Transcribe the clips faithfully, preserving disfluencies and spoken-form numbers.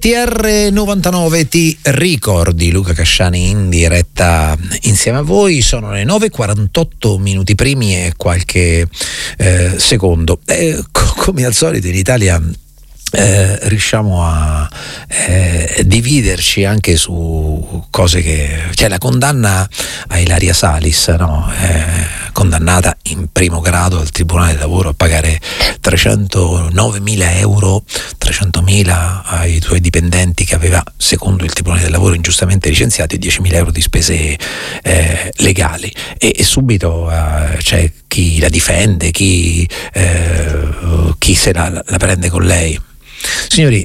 T R novantanove ti ricordi, Luca Casciani in diretta insieme a voi. Sono le nove e quarantotto minuti primi e qualche eh, secondo. Eh, co- come al solito in Italia eh, riusciamo a eh, dividerci anche su cose che... Cioè la condanna a Ilaria Salis, no? Eh, condannata in primo grado al Tribunale del Lavoro a pagare trecentonovemila euro, trecentomila ai suoi dipendenti che aveva, secondo il Tribunale del Lavoro, ingiustamente licenziati, e diecimila euro di spese eh, legali. E, e subito eh, c'è chi la difende, chi, eh, chi se la, la prende con lei. Signori,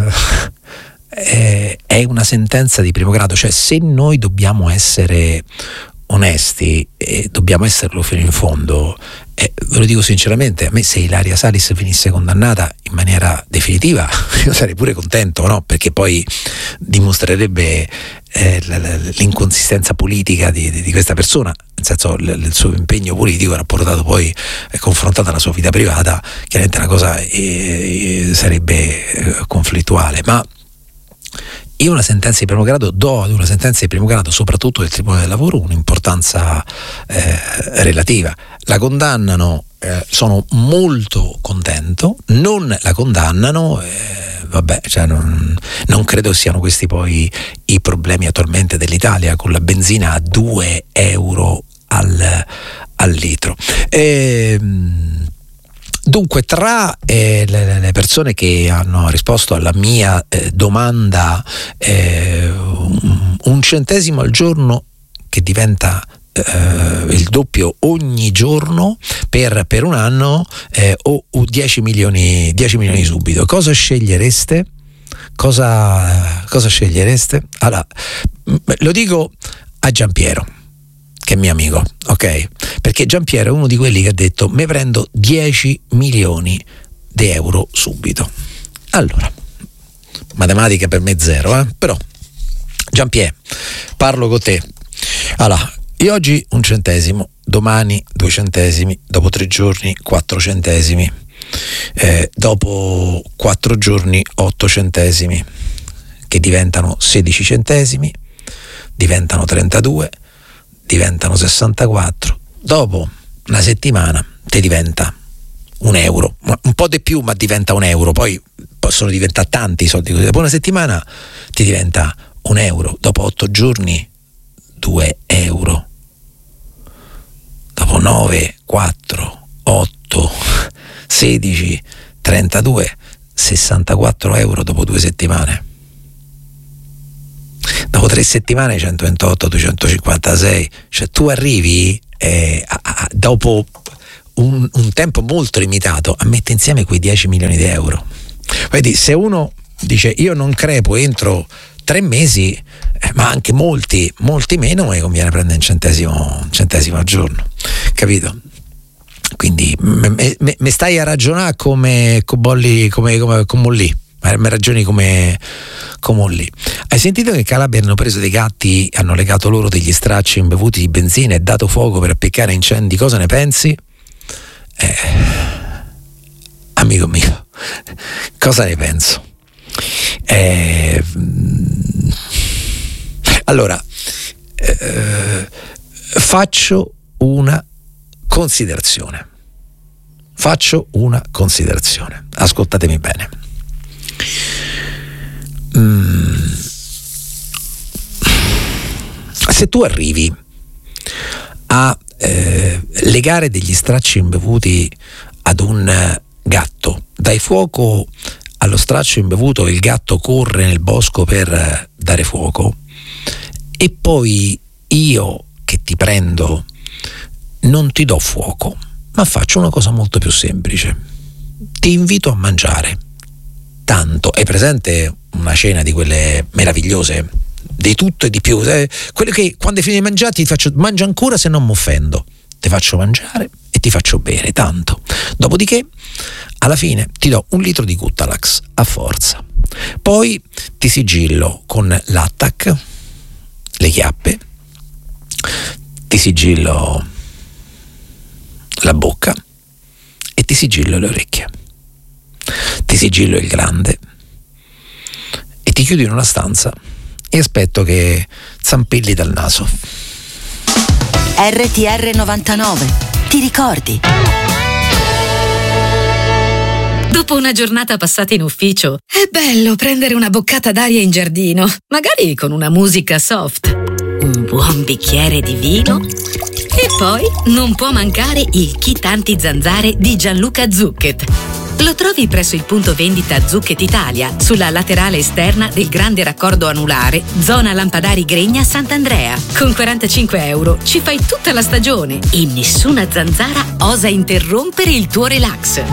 eh, è una sentenza di primo grado, cioè se noi dobbiamo essere onesti e dobbiamo esserlo fino in fondo, eh, ve lo dico sinceramente, a me se Ilaria Salis venisse condannata in maniera definitiva io sarei pure contento, no? Perché poi dimostrerebbe eh, l- l- l'inconsistenza politica di, di, di questa persona, nel senso l- il suo impegno politico rapportato poi eh, confrontato alla sua vita privata, chiaramente la cosa eh, eh, sarebbe eh, conflittuale. Ma io una sentenza di primo grado do ad una sentenza di primo grado, soprattutto del Tribunale del Lavoro, un'importanza eh, relativa. La condannano, eh, sono molto contento. Non la condannano, eh, vabbè, cioè non, non credo siano questi poi i problemi attualmente dell'Italia, con la benzina a due euro al, al litro. E, Dunque, tra eh, le, le persone che hanno risposto alla mia eh, domanda, eh, un, un centesimo al giorno che diventa eh, il doppio ogni giorno per, per un anno, eh, o, o dieci milioni, dieci milioni subito, cosa scegliereste? Cosa, cosa scegliereste? Allora, lo dico a Giampiero, che è mio amico, ok? Perché Giampiero è uno di quelli che ha detto: me prendo dieci milioni di euro subito. Allora, matematica per me zero, eh? Però Giampiero, parlo con te. Allora, io oggi un centesimo, domani due centesimi, dopo tre giorni quattro centesimi, eh, dopo quattro giorni otto centesimi, che diventano sedici centesimi, diventano trentadue, diventano sessantaquattro, dopo una settimana ti diventa un euro, un po' di più, ma diventa un euro, poi possono diventare tanti soldi così. Dopo una settimana ti diventa un euro, dopo otto giorni due euro, dopo nove, quattro, otto, sedici, trentadue, sessantaquattro euro dopo due settimane. Dopo tre settimane centoventotto, duecentocinquantasei, cioè tu arrivi eh, a, a, dopo un, un tempo molto limitato a mettere insieme quei dieci milioni di euro. Vedi, se uno dice io non crepo entro tre mesi, eh, ma anche molti, molti meno, mi conviene prendere un centesimo, un centesimo al giorno, capito? Quindi mi stai a ragionare come con Bolli, come, come, come lì. Ma ragioni come, come lì. Hai sentito che in Calabria hanno preso dei gatti, hanno legato loro degli stracci imbevuti di benzina e dato fuoco per appiccare incendi? Cosa ne pensi? Eh, amico mio, cosa ne penso? Eh, allora, eh, faccio una considerazione. Faccio una considerazione. Ascoltatemi bene. Mm. Se tu arrivi a eh, legare degli stracci imbevuti ad un gatto, dai fuoco allo straccio imbevuto, il gatto corre nel bosco per dare fuoco, e poi io che ti prendo non ti do fuoco, ma faccio una cosa molto più semplice: ti invito a mangiare. Tanto, hai presente una cena di quelle meravigliose, di tutto e di più, eh? Quelle che quando hai finito di mangiare ti faccio mangia ancora, se non mi offendo, ti faccio mangiare e ti faccio bere tanto, dopodiché alla fine ti do un litro di Guttalax a forza, poi ti sigillo con l'attack le chiappe, ti sigillo la bocca e ti sigillo le orecchie, ti sigillo il grande e ti chiudi in una stanza e aspetto che zampilli dal naso. R T R novantanove, ti ricordi? Dopo una giornata passata in ufficio, è bello prendere una boccata d'aria in giardino, magari con una musica soft, un buon bicchiere di vino e poi non può mancare il kit anti-zanzare di Gianluca Zucchet. Lo trovi presso il punto vendita Zucchet Italia, sulla laterale esterna del grande raccordo anulare, zona Lampadari Gregna Sant'Andrea. Con quarantacinque euro ci fai tutta la stagione e nessuna zanzara osa interrompere il tuo relax.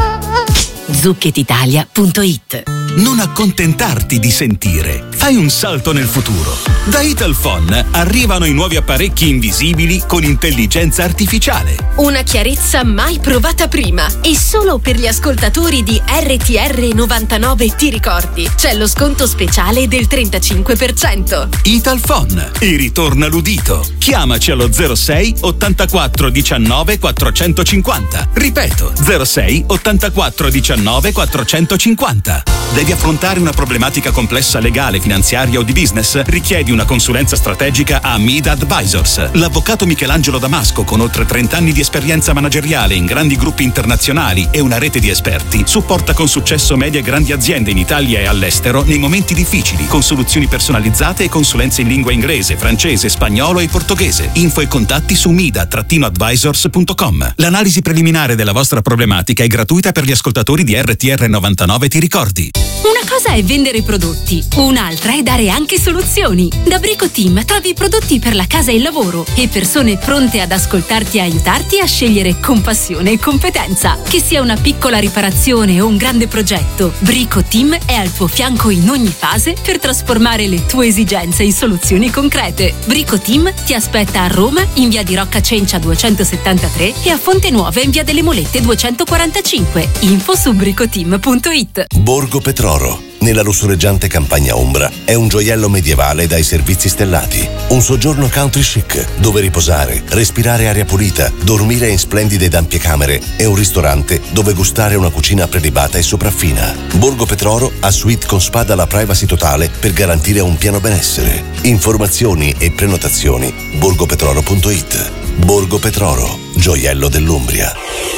zucchet italia punto it. Non accontentarti di sentire, fai un salto nel futuro. Da Italphone arrivano i nuovi apparecchi invisibili con intelligenza artificiale. Una chiarezza mai provata prima. E solo per gli ascoltatori di R T R novantanove ti ricordi, c'è lo sconto speciale del trentacinque per cento. Italphone, e ritorna l'udito. Chiamaci allo zero sei ottantaquattro diciannove quattrocentocinquanta. Ripeto, zero sei ottantaquattro diciannove quattrocentocinquanta. Devi affrontare una problematica complessa legale, finanziaria o di business? Richiedi una consulenza strategica a Mid Advisors. L'avvocato Michelangelo Damasco, con oltre trenta anni di esperienza manageriale in grandi gruppi internazionali e una rete di esperti, supporta con successo medie e grandi aziende in Italia e all'estero nei momenti difficili, con soluzioni personalizzate e consulenze in lingua inglese, francese, spagnolo e portoghese. Info e contatti su mida advisors punto com. L'analisi preliminare della vostra problematica è gratuita per gli ascoltatori di R T R novantanove, ti ricordi? Una cosa è vendere prodotti, un'altra è dare anche soluzioni. Da Brico Team trovi prodotti per la casa e il lavoro e persone pronte ad ascoltarti e aiutarti a scegliere con passione e competenza. Che sia una piccola riparazione o un grande progetto, Brico Team è al tuo fianco in ogni fase per trasformare le tue esigenze in soluzioni concrete. Brico Team ti aspetta a Roma in via di Rocca Cencia duecentosettantatré e a Fonte Nuova in via delle Molette duecentoquarantacinque. Info su bricoteam punto it. Borgo Petroro, nella lussureggiante campagna ombra, è un gioiello medievale dai servizi stellati. Un soggiorno country chic, dove riposare, respirare aria pulita, dormire in splendide ed ampie camere e un ristorante dove gustare una cucina prelibata e sopraffina. Borgo Petroro ha suite con spa dalla privacy totale per garantire un pieno benessere. Informazioni e prenotazioni borgopetroro punto it. Borgo Petroro, gioiello dell'Umbria.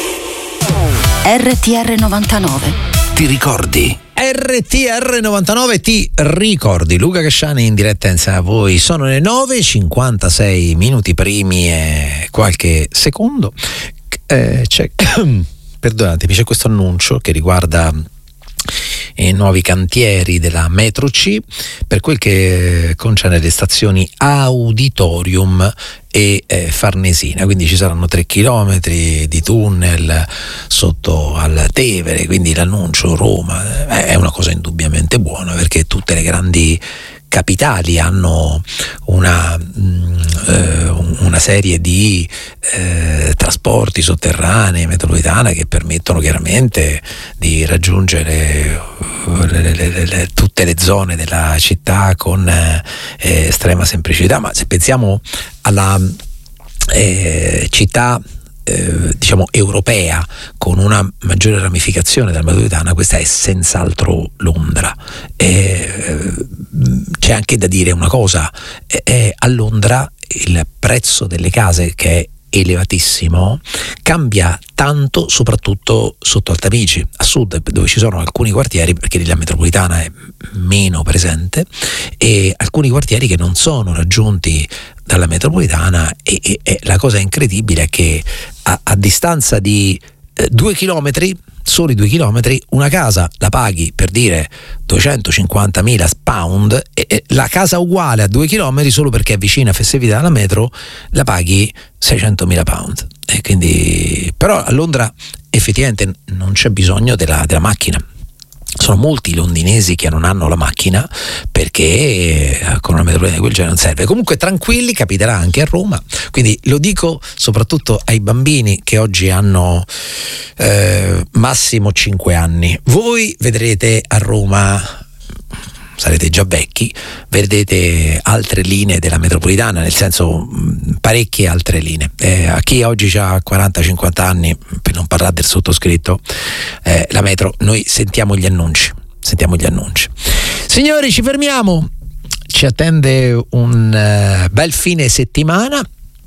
R T R novantanove, ti ricordi? R T R novantanove, ti ricordi? Luca Casciani in diretta insieme a voi. Sono le nove e cinquantasei minuti primi e qualche secondo. Eh, c'è, perdonatemi, c'è questo annuncio che riguarda i nuovi cantieri della Metro C per quel che concerne le stazioni Auditorium e eh, Farnesina, quindi ci saranno tre chilometri di tunnel sotto al Tevere, quindi l'annuncio Roma eh, è una cosa indubbiamente buona, perché tutte le grandi capitali hanno una, eh, una serie di eh, trasporti sotterranei, metropolitana, che permettono chiaramente di raggiungere le, le, le, le, tutte le zone della città con eh, estrema semplicità. Ma se pensiamo alla eh, città Eh, diciamo europea con una maggiore ramificazione della metropolitana, questa è senz'altro Londra. Eh, c'è anche da dire una cosa, eh, a Londra il prezzo delle case, che è elevatissimo, cambia tanto soprattutto sotto Altamigi, a sud, dove ci sono alcuni quartieri, perché lì la metropolitana è meno presente, e alcuni quartieri che non sono raggiunti dalla metropolitana, e, e, e la cosa incredibile è che a, a distanza di eh, due chilometri, soli due chilometri, una casa la paghi, per dire, duecentocinquantamila pound, e, e la casa uguale a due chilometri, solo perché è vicina a festività alla metro, la paghi seicentomila pound. E quindi, però a Londra effettivamente non c'è bisogno della, della macchina. Sono molti londinesi che non hanno la macchina, perché con una metropolitana di quel genere non serve. Comunque tranquilli, capiterà anche a Roma, quindi lo dico soprattutto ai bambini che oggi hanno eh, massimo cinque anni. Voi vedrete a Roma, sarete già vecchi, vedete altre linee della metropolitana, nel senso parecchie altre linee. Eh, a chi oggi ha quaranta cinquanta anni, per non parlare del sottoscritto, eh, la metro, noi sentiamo gli annunci, sentiamo gli annunci. Signori, ci fermiamo. Ci attende un uh, bel fine settimana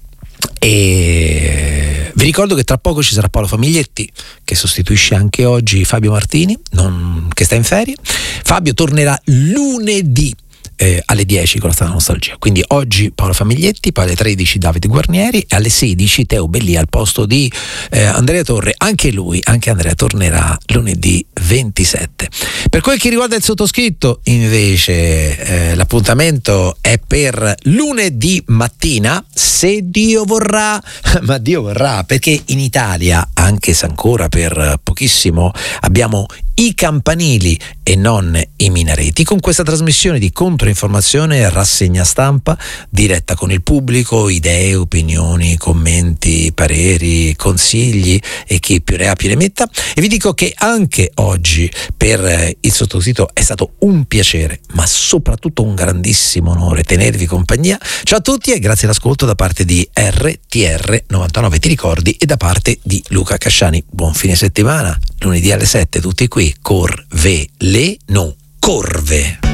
e vi ricordo che tra poco ci sarà Paolo Famiglietti, che sostituisce anche oggi Fabio Martini, non, che sta in ferie. Fabio tornerà lunedì Eh, alle dieci con la strana nostalgia. Quindi oggi Paolo Famiglietti, poi alle tredici Davide Guarnieri e alle sedici Teo Belli al posto di eh, Andrea Torre. Anche lui, anche Andrea tornerà lunedì ventisette. Per quel che riguarda il sottoscritto invece eh, l'appuntamento è per lunedì mattina, se Dio vorrà, ma Dio vorrà, perché in Italia, anche se ancora per pochissimo, abbiamo i campanili e non i minareti, con questa trasmissione di controinformazione, rassegna stampa diretta con il pubblico, idee, opinioni, commenti, pareri, consigli e chi più ne ha più ne metta. E vi dico che anche oggi per il sottoscritto è stato un piacere, ma soprattutto un grandissimo onore tenervi compagnia. Ciao a tutti e grazie all'ascolto da parte di R T R novantanove, ti ricordi, e da parte di Luca Casciani. Buon fine settimana, lunedì alle sette tutti qui. Corve le no corve.